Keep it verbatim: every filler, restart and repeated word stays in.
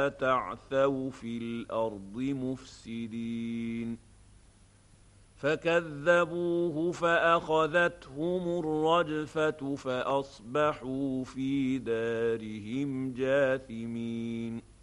تعثوا في الأرض مفسدين فكذبوه فأخذتهم الرجفة فأصبحوا في دارهم جاثمين